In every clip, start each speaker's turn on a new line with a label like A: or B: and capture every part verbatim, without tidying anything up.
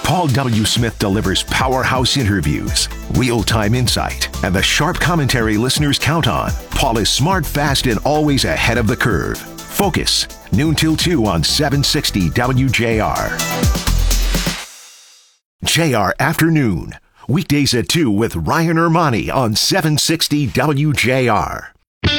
A: Paul W. Smith delivers powerhouse interviews, real-time insight, and the sharp commentary listeners count on. Paul is smart, fast, and always ahead of the curve. Focus, noon till two on seven sixty W J R. J R Afternoon, weekdays at two with Ryan Ermani on seven sixty W J R.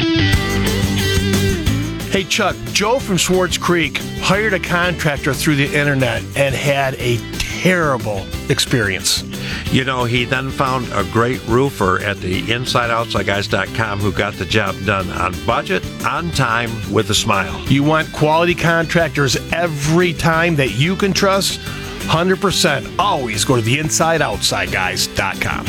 B: Hey, Chuck, Joe from Swartz Creek hired a contractor through the internet and had a terrible experience.
C: You know, he then found a great roofer at the inside outside guys dot com who got the job done on budget, on time, with a smile.
B: You want quality contractors every time that you can trust? one hundred percent. Always go to the inside outside guys dot com.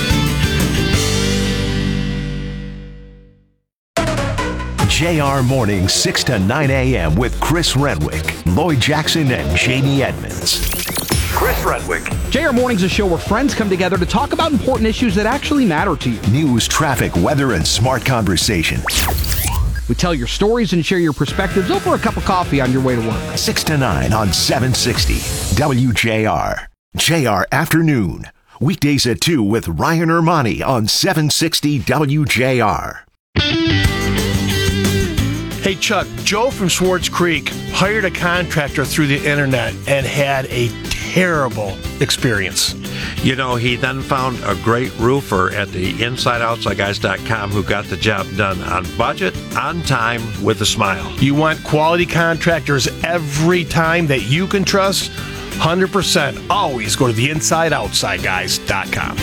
A: J R Morning, six to nine a.m. with Chris Renwick, Lloyd Jackson, and Jamie Edmonds. Chris Renwick.
D: J R Morning's a show where friends come together to talk about important issues that actually matter to you.
A: News, traffic, weather, and smart conversation.
D: We tell your stories and share your perspectives over a cup of coffee on your way to work.
A: six to nine on seven sixty W J R. J R Afternoon, weekdays at two with Ryan Ermani on seven sixty W J R.
B: Hey, Chuck, Joe from Swartz Creek hired a contractor through the internet and had a terrible experience.
C: You know, he then found a great roofer at the inside outside guys dot com who got the job done on budget, on time, with a smile.
B: You want quality contractors every time that you can trust? one hundred percent. Always go to the inside outside guys dot com.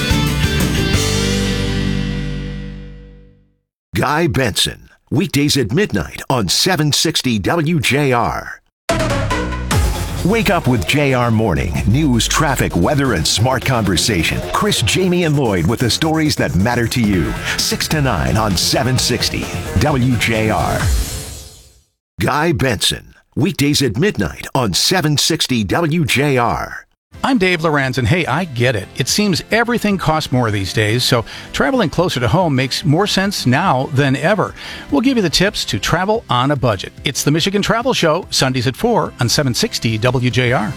A: Guy Benson, weekdays at midnight on seven sixty W J R. Wake up with J R Morning. News, traffic, weather, and smart conversation. Chris, Jamie, and Lloyd with the stories that matter to you. six to nine on seven sixty W J R. Guy Benson, weekdays at midnight on seven sixty W J R.
E: I'm Dave Lorenz, and hey, I get it. It seems everything costs more these days, so traveling closer to home makes more sense now than ever. We'll give you the tips to travel on a budget. It's the Michigan Travel Show, Sundays at four on seven sixty W J R.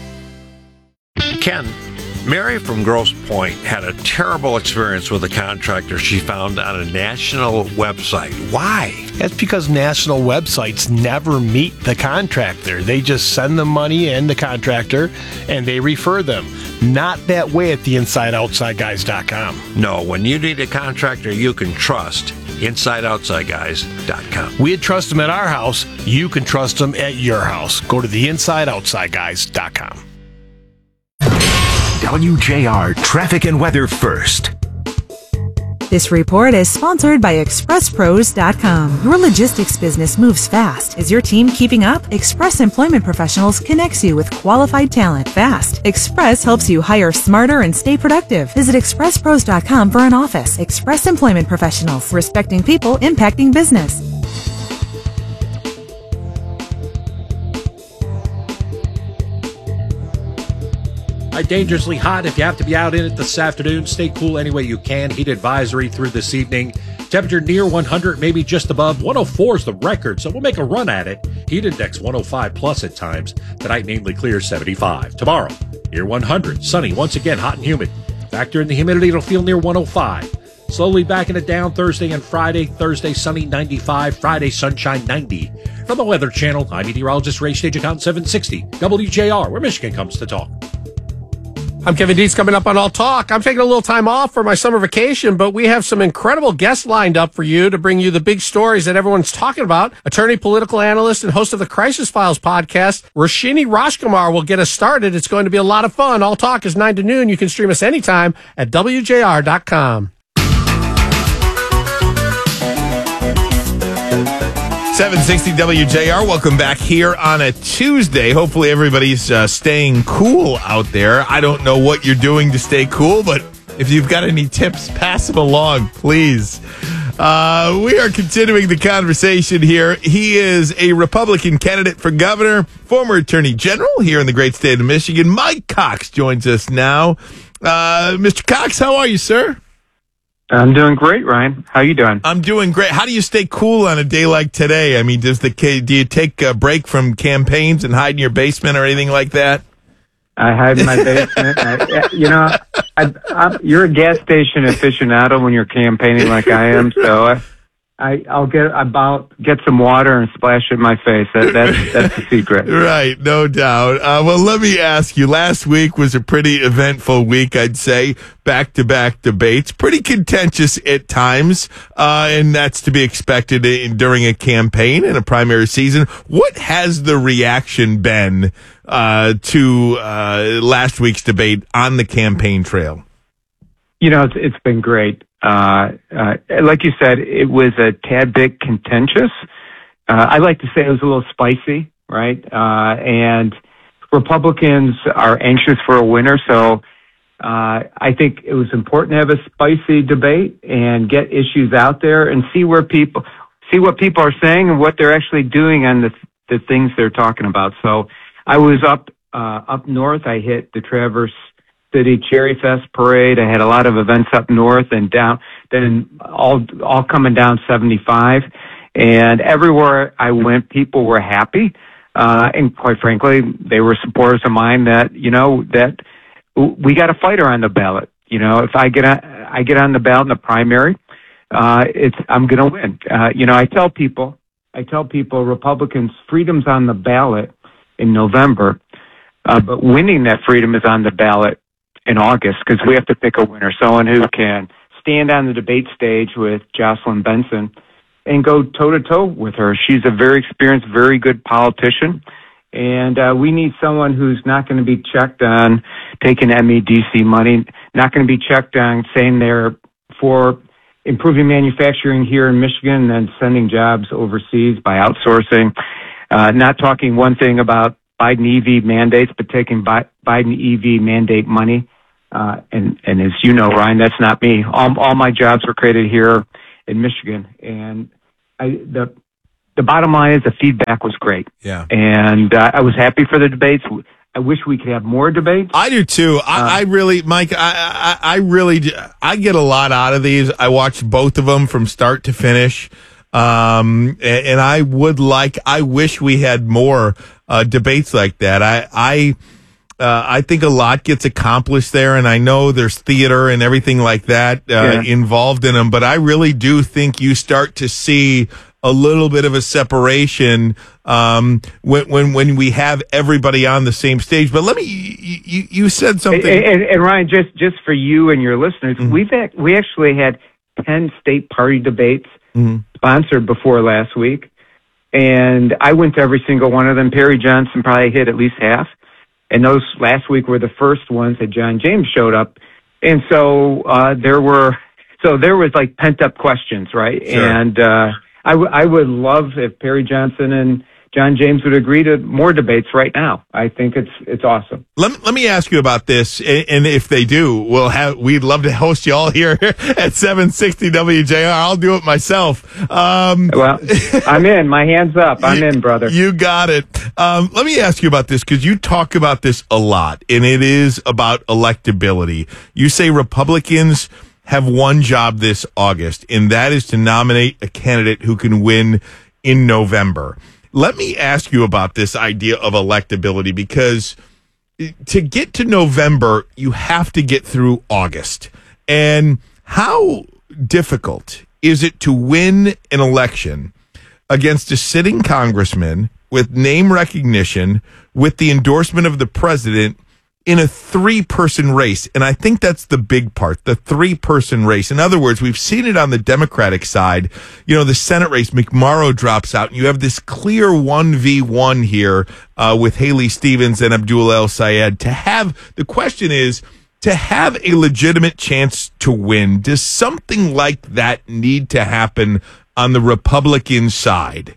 C: Ken, Mary from Grosse Pointe had a terrible experience with a contractor she found on a national website. Why?
B: That's because national websites never meet the contractor. They just send the money in, the contractor, and they refer them. Not that way at the inside outside guys dot com.
C: No, when you need a contractor you can trust, inside outside guys dot com.
B: We'd trust them at our house. You can trust them at your house. Go to the inside outside guys dot com.
A: W J R traffic and weather first.
F: This report is sponsored by Express Pros dot com. Your logistics business moves fast. Is your team keeping up? Express Employment Professionals connects you with qualified talent fast. Express helps you hire smarter and stay productive. Visit Express Pros dot com for an office. Express Employment Professionals, respecting people, impacting business.
G: Dangerously hot. If you have to be out in it this afternoon, stay cool any way you can. Heat advisory through this evening. Temperature near one hundred, maybe just above. one oh four is the record, so we'll make a run at it. Heat index one oh five plus at times. Tonight, mainly clear, seventy-five. Tomorrow, near one hundred. Sunny, once again, hot and humid. Factor in the humidity, it'll feel near one oh five. Slowly backing it down Thursday and Friday. Thursday, sunny, ninety-five. Friday, sunshine, ninety. From the Weather Channel, I'm meteorologist Ray Stagicon, seven sixty W J R, where Michigan comes to talk.
H: I'm Kevin Dietz, coming up on All Talk. I'm taking a little time off for my summer vacation, but we have some incredible guests lined up for you to bring you the big stories that everyone's talking about. Attorney, political analyst, and host of the Crisis Files podcast, Roshini Rajkumar, will get us started. It's going to be a lot of fun. All Talk is nine to noon. You can stream us anytime at W J R dot com.
I: seven sixty W J R, welcome back here on a Tuesday. Hopefully everybody's uh, staying cool out there. I don't know what you're doing to stay cool, but if you've got any tips, pass them along, please. Uh, we are continuing the conversation here. He is a Republican candidate for governor, former attorney general here in the great state of Michigan. Mike Cox joins us now. Uh, Mister Cox, how are you, sir?
J: I'm doing great, Ryan. How you doing?
I: I'm doing great. How do you stay cool on a day like today? I mean, does the do you take a break from campaigns and hide in your basement or anything like that?
J: I hide in my basement. I, you know, I, I'm, you're a gas station aficionado when you're campaigning like I am, so I, I, I'll get about get some water and splash it in my face. That, that's that's the secret.
I: Right, no doubt. Uh, well, let me ask you. Last week was a pretty eventful week, I'd say. Back-to-back debates, pretty contentious at times, uh, and that's to be expected in, during a campaign and a primary season. What has the reaction been uh, to uh, last week's debate on the campaign trail?
J: You know, it's, it's been great. Uh, uh, like you said, it was a tad bit contentious. Uh, I like to say it was a little spicy, right? Uh, and Republicans are anxious for a winner, so uh, I think it was important to have a spicy debate and get issues out there and see where people, see what people are saying and what they're actually doing on the the things they're talking about. So I was up uh, up north. I hit the Traverse City Cherry Fest parade. I had a lot of events up north and down, then all all coming down seventy-five. And everywhere I went, people were happy. Uh, and quite frankly, they were supporters of mine that, you know, that we got a fighter on the ballot. You know, if I get on, I get on the ballot in the primary, uh, it's, I'm going to win. Uh, you know, I tell people, I tell people Republicans, freedom's on the ballot in November, uh, but winning that freedom is on the ballot in August, because we have to pick a winner, someone who can stand on the debate stage with Jocelyn Benson and go toe-to-toe with her. She's a very experienced, very good politician, and uh, we need someone who's not going to be checked on taking M E D C money, not going to be checked on saying they're for improving manufacturing here in Michigan and then sending jobs overseas by outsourcing, uh, not talking one thing about Biden E V mandates, but taking Bi- Biden E V mandate money. Uh, and, and as you know, Ryan, that's not me. All, all my jobs were created here in Michigan. And I, the, the bottom line is the feedback was great.
I: Yeah.
J: And uh, I was happy for the debates. I wish we could have more debates.
I: I do too. I, uh, I really, Mike, I, I, I really, do, I get a lot out of these. I watched both of them from start to finish. Um, and, and I would like, I wish we had more, uh, debates like that. I, I, uh, I think a lot gets accomplished there, and I know there's theater and everything like that, uh, yeah. involved in them, but I really do think you start to see a little bit of a separation, um, when, when, when we have everybody on the same stage. But let me, you, you said something.
J: And, and, and Ryan, just, just for you and your listeners, mm-hmm. we've had, we actually had ten state party debates mm-hmm. sponsored before last week. And I went to every single one of them. Perry Johnson probably hit at least half. And those last week were the first ones that John James showed up. And so, uh, there were, so there was like pent up questions, right?
I: Sure.
J: And, uh, I, w- I would love if Perry Johnson and John James would agree to more debates right now. I think it's it's awesome.
I: Let me, let me ask you about this, and if they do, we'll have we'd love to host you all here at seven sixty W J R. I'll do it myself. Um,
J: well, I'm in. My hands up. I'm in, brother.
I: You got it. Um, let me ask you about this, because you talk about this a lot, and it is about electability. You say Republicans have one job this August, and that is to nominate a candidate who can win in November. Let me ask you about this idea of electability, because to get to November, you have to get through August. And how difficult is it to win an election against a sitting congressman with name recognition, with the endorsement of the president, in a three-person race? And I think that's the big part, the three-person race. In other words, we've seen it on the Democratic side. You know, the Senate race, McMorrow drops out, and you have this clear one v one here uh, with Haley Stevens and Abdul El Sayed. To have, the question is, to have a legitimate chance to win, does something like that need to happen on the Republican side?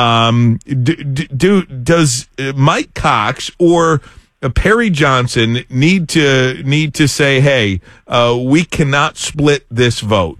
I: Um, do, do, does Mike Cox or Perry Johnson need to need to say, hey, uh, we cannot split this vote?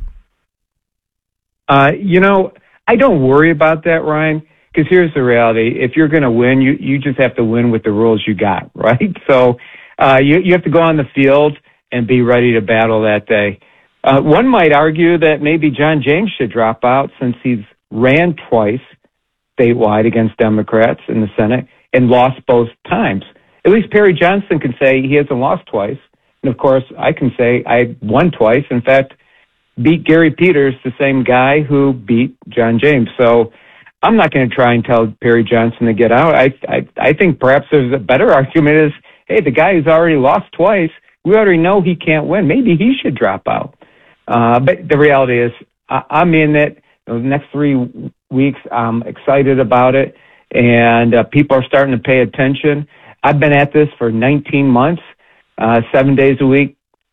J: Uh, you know, I don't worry about that, Ryan, because here's the reality. If you're going to win, you, you just have to win with the rules you got, right? So uh, you, you have to go on the field and be ready to battle that day. Uh, one might argue that maybe John James should drop out, since he's ran twice statewide against Democrats in the Senate and lost both times. at least Perry Johnson can say he hasn't lost twice. And, of course, I can say I won twice. In fact, beat Gary Peters, the same guy who beat John James. So I'm not going to try and tell Perry Johnson to get out. I, I I think perhaps there's a better argument is, hey, the guy who's already lost twice, we already know he can't win. Maybe he should drop out. Uh, but the reality is I, I'm in it. The next three weeks, I'm excited about it, and uh, people are starting to pay attention. I've been at this for nineteen months, uh, seven days a week,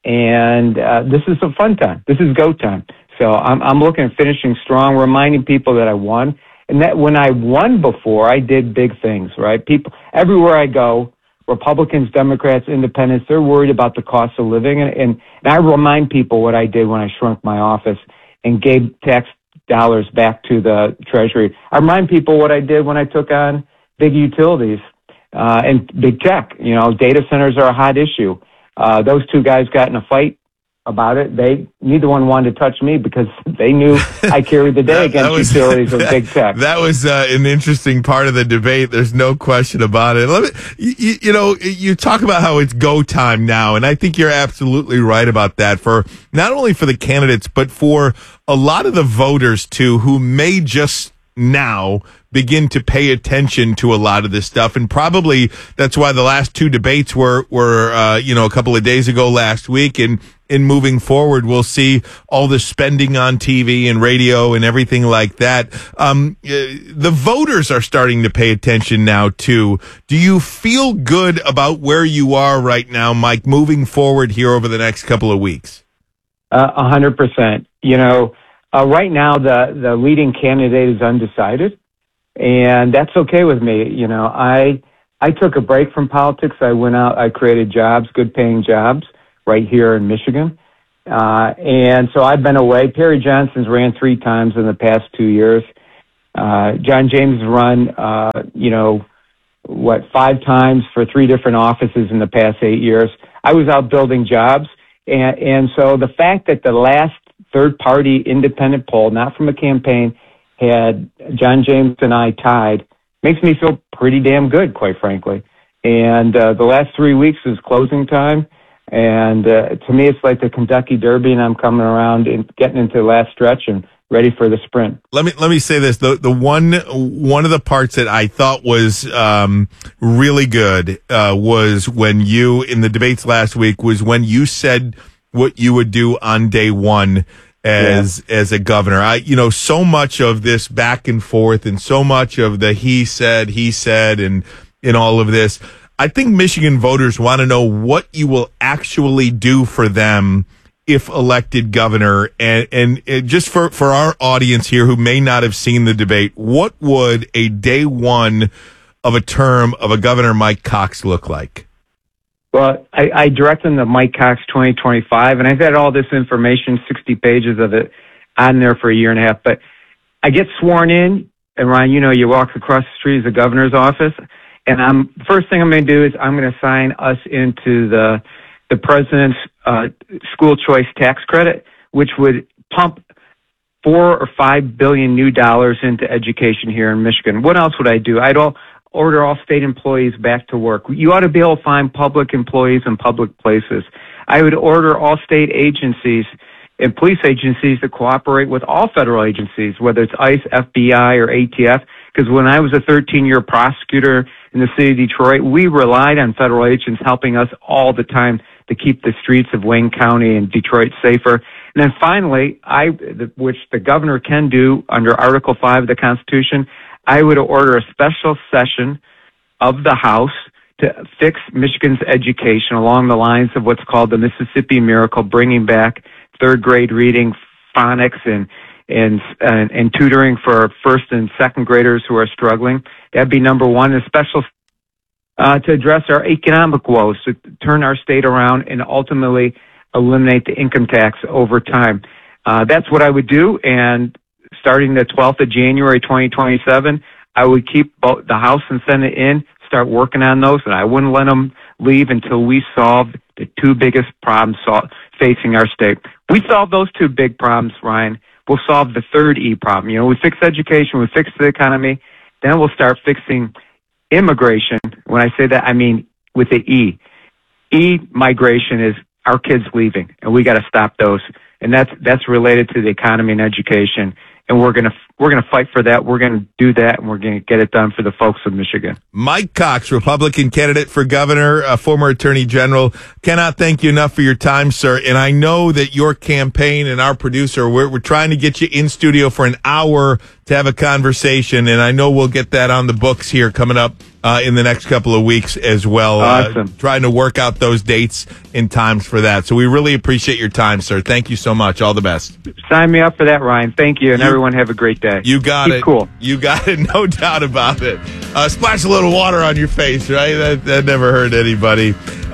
J: and uh, this is a fun time. This is go time. So I'm, I'm looking at finishing strong, reminding people that I won, and that when I won before, I did big things, right? People everywhere I go, Republicans, Democrats, Independents, they're worried about the cost of living, and, and, and I remind people what I did when I shrunk my office and gave tax dollars back to the Treasury. I remind people what I did when I took on big utilities uh, and big tech. You know, data centers are a hot issue. Uh, those two guys got in a fight about it. They neither one wanted to touch me because they knew I carried the day
I: that,
J: against
I: that was,
J: utilities and big tech.
I: That was uh, an interesting part of the debate. There's no question about it. Let me, you, you know, you talk about how it's go time now, and I think you're absolutely right about that. For not only for the candidates, but for a lot of the voters too, who may just now begin to pay attention to a lot of this stuff, and probably that's why the last two debates were were uh, you know a couple of days ago last week, and in moving forward, we'll see all the spending on T V and radio and everything like that. Um, uh, the voters are starting to pay attention now too. Do you feel good about where you are right now, Mike, moving forward here over the next couple of weeks?
J: Uh, a hundred percent. You know, uh, right now the the leading candidate is undecided. And that's okay with me. You know, I I took a break from politics. I went out, I created jobs, good paying jobs right here in Michigan. Uh, and so I've been away. Perry Johnson's ran three times in the past two years. Uh, John James has run, uh, you know, what, five times for three different offices in the past eight years. I was out building jobs. And, and so the fact that the last third party independent poll, not from a campaign, had John James and I tied, makes me feel pretty damn good, quite frankly. And uh, the last three weeks is closing time, and uh, to me it's like the Kentucky Derby, and I'm coming around and getting into the last stretch and ready for the sprint.
I: Let me let me say this: the the one one of the parts that I thought was um, really good uh, was when you in the debates last week was when you said what you would do on day one. As yeah. as a governor, I you know so much of this back and forth, and so much of the he said, he said, and in all of this, I think Michigan voters want to know what you will actually do for them if elected governor. And and it, just for for our audience here who may not have seen the debate, what would a day one of a term of a Governor Mike Cox look like?
J: Well, I, I directed the Mike Cox twenty twenty-five, and I've had all this information, sixty pages of it, on there for a year and a half. But I get sworn in, and Ryan, you know, you walk across the street as the governor's office, and I'm first thing I'm going to do is I'm going to sign us into the the president's uh, school choice tax credit, which would pump four or five billion new dollars into education here in Michigan. What else would I do? I'd all order all state employees back to work. You ought to be able to find public employees in public places. I would order all state agencies and police agencies to cooperate with all federal agencies, whether it's ICE, F B I, or A T F, because when I was a thirteen-year prosecutor in the city of Detroit, we relied on federal agents helping us all the time to keep the streets of Wayne County and Detroit safer. And then finally, I, which the governor can do under Article five of the Constitution, I would order a special session of the House to fix Michigan's education along the lines of what's called the Mississippi Miracle, bringing back third grade reading, phonics, and and and, and tutoring for first and second graders who are struggling. That'd be number one. A special uh, to address our economic woes, to turn our state around, and ultimately eliminate the income tax over time. Uh, that's what I would do, and starting the twelfth of January twenty twenty-seven, I would keep both the House and Senate in, start working on those, and I wouldn't let them leave until we solved the two biggest problems sol- facing our state. We solve those two big problems, Ryan. We'll solve the third E problem. You know, we fix education, we fix the economy, then we'll start fixing immigration. When I say that, I mean with the E. E migration is our kids leaving, and we got to stop those. And that's that's related to the economy and education. And we're gonna we're gonna fight for that. We're gonna do that, and we're gonna get it done for the folks of Michigan.
I: Mike Cox, Republican candidate for governor, uh, former attorney general. Cannot thank you enough for your time, sir. And I know that your campaign and our producer, we're we're trying to get you in studio for an hour to have a conversation, and I know we'll get that on the books here coming up uh, in the next couple of weeks as well.
J: Awesome.
I: Uh, trying to work out those dates and times for that. So we really appreciate your time, sir. Thank you so much. All the best.
J: Sign me up for that, Ryan. Thank you, and
I: You-
J: everyone have a great day.
I: You got
J: Keep
I: it.
J: cool.
I: You got it. No doubt about it. Uh, splash a little water on your face, right? That, that never hurt anybody.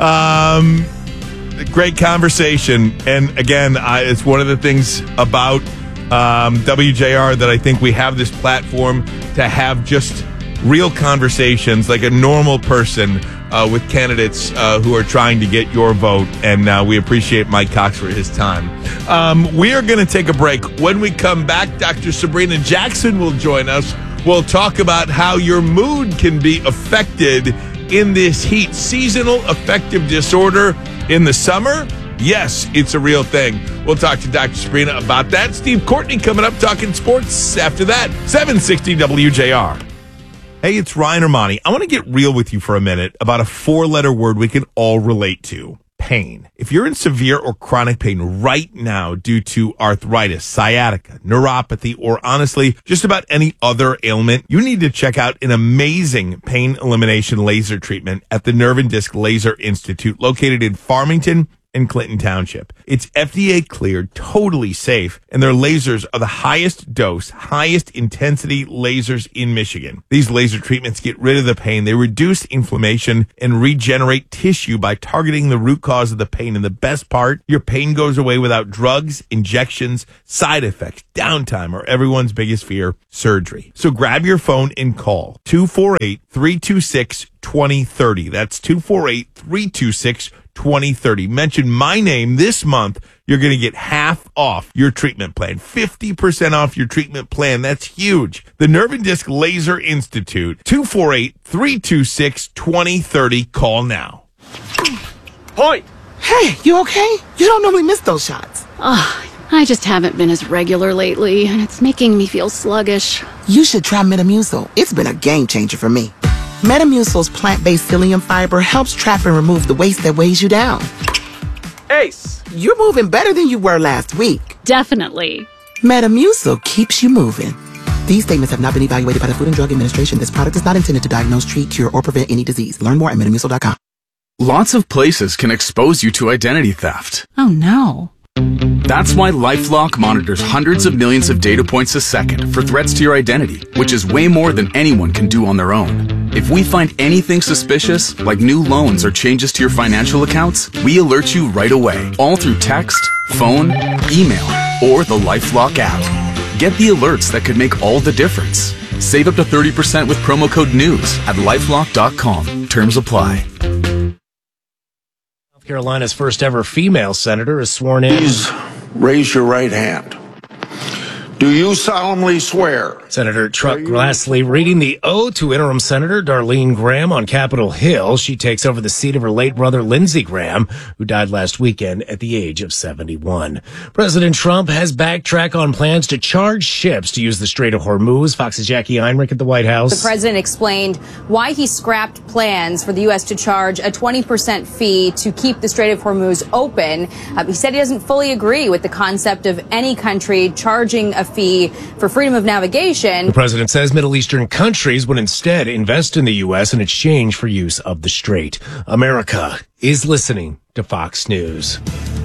I: Um, great conversation. And again, I, it's one of the things about um, W J R that I think we have this platform to have just real conversations like a normal person uh, with candidates uh, who are trying to get your vote. And uh, we appreciate Mike Cox for his time. Um, we are going to take a break. When we come back, Doctor Sabrina Jackson will join us. We'll talk about how your mood can be affected in this heat. Seasonal affective disorder in the summer? Yes, it's a real thing. We'll talk to Doctor Sabrina about that. Steve Courtney coming up talking sports after that. seven sixty W J R. Hey, it's Ryan Armani. I want to get real with you for a minute about a four-letter word we can all relate to. Pain. If you're in severe or chronic pain right now due to arthritis, sciatica, neuropathy, or honestly, just about any other ailment, you need to check out an amazing pain elimination laser treatment at the Nerve and Disc Laser Institute located in Farmington in Clinton Township. It's F D A cleared, totally safe, and their lasers are the highest dose, highest intensity lasers in Michigan. These laser treatments get rid of the pain, they reduce inflammation, and regenerate tissue by targeting the root cause of the pain. And the best part, your pain goes away without drugs, injections, side effects, downtime, or everyone's biggest fear, surgery. So grab your phone and call two four eight, three two six, two zero three zero. That's two four eight, three two six, two zero three zero. Mention my name this month. You're going to get half off your treatment plan. fifty percent off your treatment plan. That's huge. The Nerve and Disc Laser Institute. two four eight, three two six, two zero three zero. Call now.
K: Point. Hey, you okay? You don't normally miss those shots.
L: Ugh, I just haven't been as regular lately, and it's making me feel sluggish.
K: You should try Metamucil. It's been a game changer for me. Metamucil's plant-based psyllium fiber helps trap and remove the waste that weighs you down. Ace, you're moving better than you were last week.
L: Definitely.
K: Metamucil keeps you moving. These statements have not been evaluated by the Food and Drug Administration. This product is not intended to diagnose, treat, cure, or prevent any disease. Learn more at metamucil dot com.
M: Lots of places can expose you to identity theft.
L: Oh no.
M: That's why LifeLock monitors hundreds of millions of data points a second for threats to your identity, which is way more than anyone can do on their own. If we find anything suspicious, like new loans or changes to your financial accounts, we alert you right away, all through text, phone, email, or the LifeLock app. Get the alerts that could make all the difference. Save up to thirty percent with promo code NEWS at lifelock dot com. Terms apply.
N: South Carolina's first ever female senator is sworn in.
O: Please raise your right hand. Do you solemnly swear?
N: Senator Chuck Grassley reading the oath to interim Senator Darlene Graham on Capitol Hill. She takes over the seat of her late brother Lindsey Graham, who died last weekend at the age of seventy-one. President Trump has backtracked on plans to charge ships to use the Strait of Hormuz. Fox's Jackie Heinrich at the White House.
P: The president explained why he scrapped plans for the U S to charge a twenty percent fee to keep the Strait of Hormuz open. Uh, he said he doesn't fully agree with the concept of any country charging a fee for freedom of navigation.
N: The president says Middle Eastern countries would instead invest in the U S in exchange for use of the strait. America is listening to Fox News.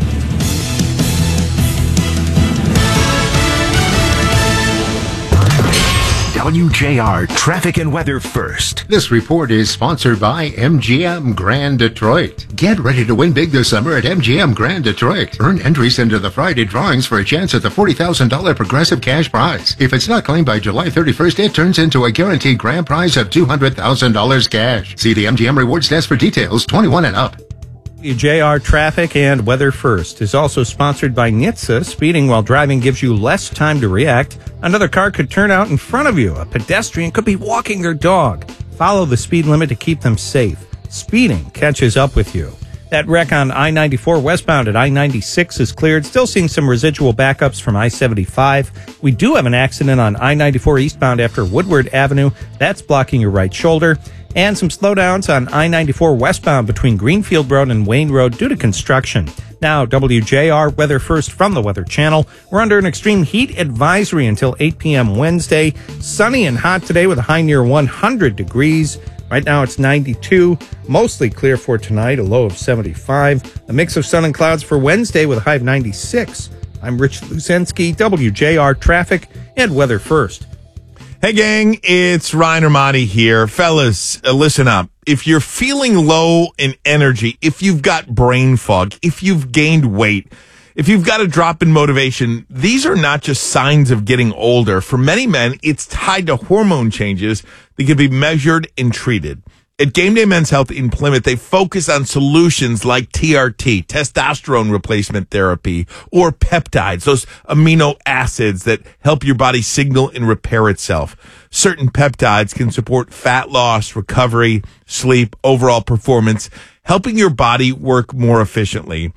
A: W J R Traffic and Weather First.
Q: This report is sponsored by M G M Grand Detroit. Get ready to win big this summer at M G M Grand Detroit. Earn entries into the Friday drawings for a chance at the forty thousand dollars Progressive Cash Prize. If it's not claimed by July thirty-first, it turns into a guaranteed grand prize of two hundred thousand dollars cash. See the M G M Rewards Desk for details. twenty-one and up.
R: W J R Traffic and Weather First is also sponsored by N H T S A. Speeding while driving gives you less time to react. Another car could turn out in front of you. A pedestrian could be walking their dog. Follow the speed limit to keep them safe. Speeding catches up with you. That wreck on I ninety-four westbound at I ninety-six is cleared. Still seeing some residual backups from I seventy-five. We do have an accident on I ninety-four eastbound after Woodward Avenue. That's blocking your right shoulder. And some slowdowns on I ninety-four westbound between Greenfield Road and Wayne Road due to construction. Now, W J R weather first from the Weather Channel. We're under an extreme heat advisory until eight p.m. Wednesday. Sunny and hot today with a high near one hundred degrees. Right now it's ninety-two, mostly clear for tonight, a low of seventy-five. A mix of sun and clouds for Wednesday with a high of ninety-six. I'm Rich Lusensky, W J R Traffic and Weather First.
I: Hey gang, it's Ryan Armati here. Fellas, uh, listen up. If you're feeling low in energy, if you've got brain fog, if you've gained weight, if you've got a drop in motivation, these are not just signs of getting older. For many men, it's tied to hormone changes that can be measured and treated. At Game Day Men's Health in Plymouth, they focus on solutions like T R T, testosterone replacement therapy, or peptides, those amino acids that help your body signal and repair itself. Certain peptides can support fat loss, recovery, sleep, overall performance, helping your body work more efficiently.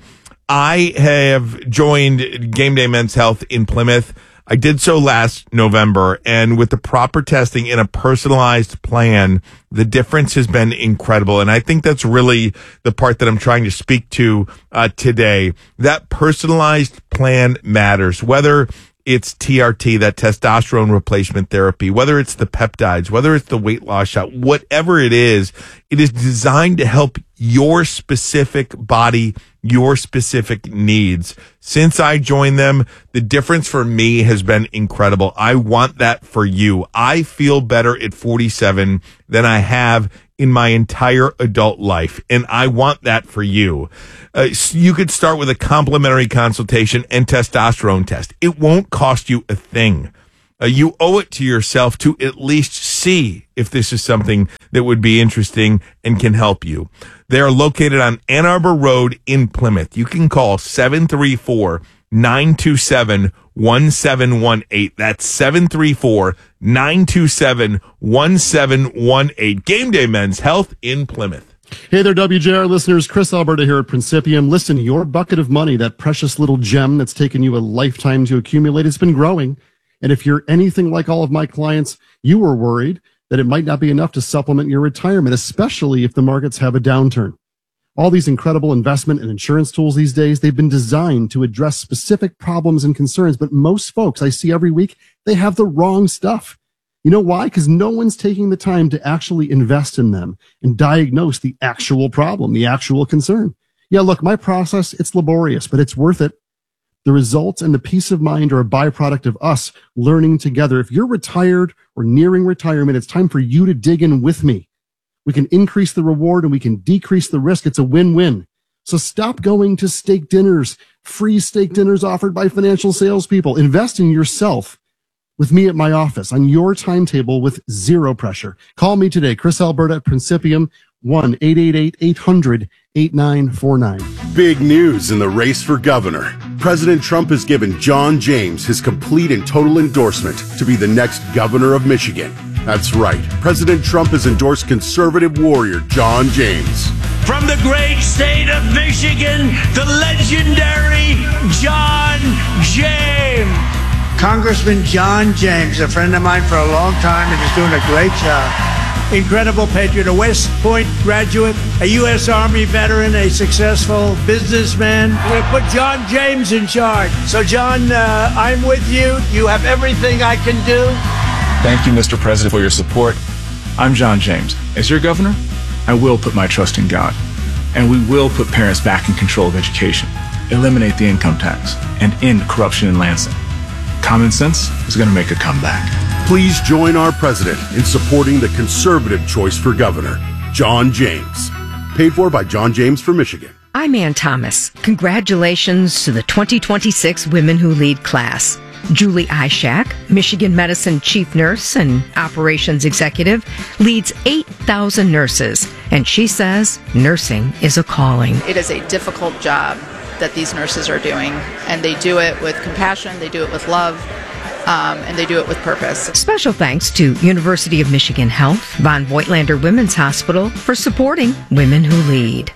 I: I have joined Game Day Men's Health in Plymouth. I did so last November, and with the proper testing and a personalized plan, the difference has been incredible. And I think that's really the part that I'm trying to speak to uh, today. That personalized plan matters, whether it's T R T, that testosterone replacement therapy, whether it's the peptides, whether it's the weight loss shot, whatever it is, it is designed to help your specific body, your specific needs. Since I joined them, the difference for me has been incredible. I want that for you. I feel better at forty-seven than I have in my entire adult life, and I want that for you. Uh, you could start with a complimentary consultation and testosterone test. It won't cost you a thing. Uh, you owe it to yourself to at least see if this is something that would be interesting and can help you. They are located on Ann Arbor Road in Plymouth. You can call seven three four, nine two seven, one seven one eight. That's seven three four, nine two seven, one seven one eight. Game Day Men's Health in Plymouth.
S: Hey there, W J R listeners. Chris Alberta here at Principium. Listen, your bucket of money, that precious little gem that's taken you a lifetime to accumulate, it's been growing. And if you're anything like all of my clients, you were worried that it might not be enough to supplement your retirement, especially if the markets have a downturn. All these incredible investment and insurance tools these days, they've been designed to address specific problems and concerns. But most folks I see every week, they have the wrong stuff. You know why? Because no one's taking the time to actually invest in them and diagnose the actual problem, the actual concern. Yeah, look, my process, it's laborious, but it's worth it. The results and the peace of mind are a byproduct of us learning together. If you're retired or nearing retirement, it's time for you to dig in with me. We can increase the reward and we can decrease the risk. It's a win-win. So stop going to steak dinners, free steak dinners offered by financial salespeople. Invest in yourself with me at my office on your timetable with zero pressure. Call me today, Chris Alberta at Principium, one eight eight eight, eight hundred, eight nine four nine.
T: Big news in the race for governor. President Trump has given John James his complete and total endorsement to be the next governor of Michigan. That's right. President Trump has endorsed conservative warrior John James.
U: From the great state of Michigan, the legendary John James.
V: Congressman John James, a friend of mine for a long time, and is doing a great job. Incredible patriot, a West Point graduate, a U S Army veteran, a successful businessman. We're going to put John James in charge. So, John, uh, I'm with you. You have everything I can do.
W: Thank you, Mister President, for your support. I'm John James. As your governor, I will put my trust in God, and we will put parents back in control of education, eliminate the income tax, and end corruption in Lansing. Common sense is going to make a comeback.
T: Please join our president in supporting the conservative choice for governor, John James. Paid for by John James for Michigan.
X: I'm Ann Thomas. Congratulations to the twenty twenty-six Women Who Lead class. Julie Ishak, Michigan Medicine Chief Nurse and Operations Executive, leads eight thousand nurses, and she says nursing is a calling.
Y: It is a difficult job that these nurses are doing, and they do it with compassion, they do it with love,
B: um, and they do it with purpose.
X: Special thanks to University of Michigan Health, Von Voigtlander Women's Hospital for supporting Women Who Lead.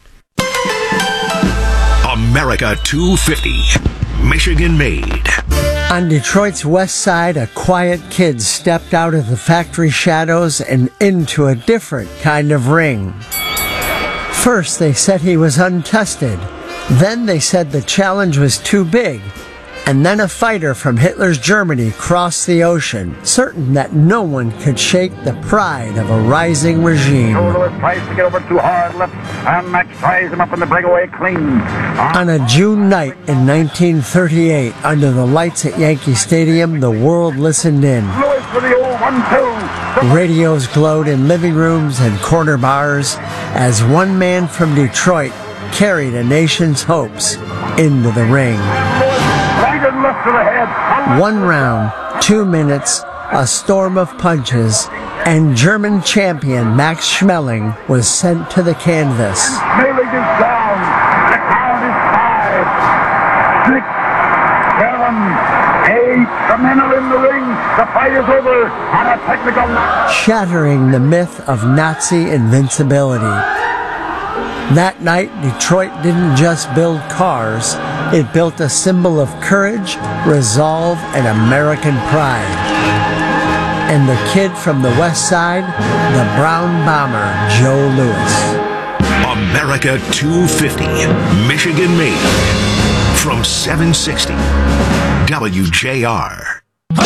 A: America two fifty, Michigan made.
C: On Detroit's west side, a quiet kid stepped out of the factory shadows and into a different kind of ring. First, they said he was untested. Then they said the challenge was too big. And then a fighter from Hitler's Germany crossed the ocean, certain that no one could shake the pride of a rising regime.
D: Lewis tries to get over too hard left, and Max tries him up in the breakaway clean.
C: On a June night in nineteen thirty-eight, under the lights at Yankee Stadium, the world listened in.
D: Lewis for the old one two.
C: Radios glowed in living rooms and corner bars as one man from Detroit carried a nation's hopes into the ring.
D: Left to the head.
C: One round, two minutes, a storm of punches, and German champion Max Schmeling was sent to the canvas.
D: Schmeling is down. The count is five, six, seven, eight. The men are in the ring. The fight is over on a technical knockout.
C: Shattering the myth of Nazi invincibility. That night, Detroit didn't just build cars, it built a symbol of courage, resolve, and American pride. And the kid from the west side, the brown bomber, Joe Louis.
A: America two fifty, Michigan made. From seven sixty W J R.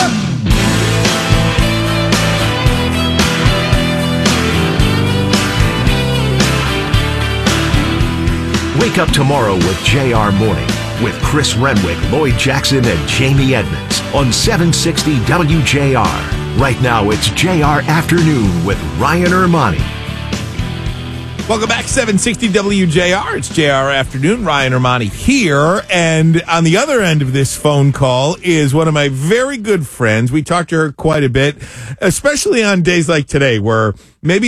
A: Wake up tomorrow with J R Morning with Chris Renwick, Lloyd Jackson, and Jamie Edmonds on seven sixty W J R. Right now, it's J R Afternoon with Ryan Ermani.
I: Welcome back, seven sixty W J R. It's J R Afternoon. Ryan Ermani here. And on the other end of this phone call is one of my very good friends. We talked to her quite a bit, especially on days like today where maybe